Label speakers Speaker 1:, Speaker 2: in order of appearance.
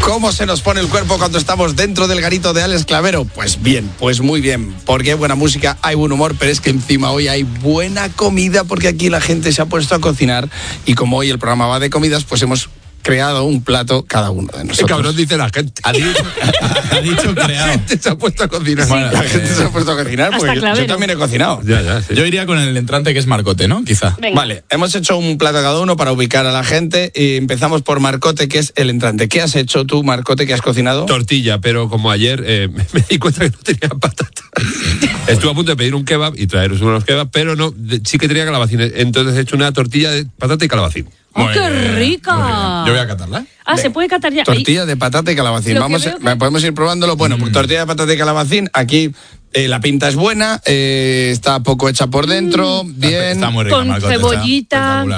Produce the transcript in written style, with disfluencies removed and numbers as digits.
Speaker 1: ¿Cómo se nos pone el cuerpo cuando estamos dentro del garito de Alex Clavero? Pues bien, pues muy bien, porque hay buena música, hay buen humor, pero es que encima hoy hay buena comida, porque aquí la gente se ha puesto a cocinar y como hoy el programa va de comidas, pues hemos creado un plato cada uno de nosotros.
Speaker 2: Qué cabrón dice la gente.
Speaker 3: Ha dicho creado.
Speaker 2: La gente se ha puesto a cocinar.
Speaker 1: Sí. Bueno, la gente se ha puesto a cocinar porque yo también he cocinado.
Speaker 2: Ya, sí.
Speaker 3: Yo iría con el entrante que es marcote, ¿no? Quizá.
Speaker 4: Venga.
Speaker 1: Vale, hemos hecho un plato cada uno para ubicar a la gente y empezamos por marcote, que es el entrante. ¿Qué has hecho tú, marcote, que has cocinado?
Speaker 2: Tortilla, pero como ayer me di cuenta que no tenía patata. Estuve a punto de pedir un kebab y traeros unos kebabs, pero no, sí que tenía calabacín. Entonces he hecho una tortilla de patata y calabacín.
Speaker 4: ¡Oh,
Speaker 3: Muy
Speaker 4: qué
Speaker 3: bien,
Speaker 4: rica!
Speaker 3: muy bien. Yo voy a catarla.
Speaker 4: Se puede catar ya.
Speaker 1: Tortilla de patata y calabacín.
Speaker 4: Lo que
Speaker 1: Vamos,
Speaker 4: veo que-
Speaker 1: podemos ir probándolo. Bueno, pues tortilla de patata y calabacín. Aquí la pinta es buena, está poco hecha por dentro, bien.
Speaker 3: Está muy rica,
Speaker 4: Con
Speaker 3: marcote,
Speaker 4: cebollita.
Speaker 3: está espectacular.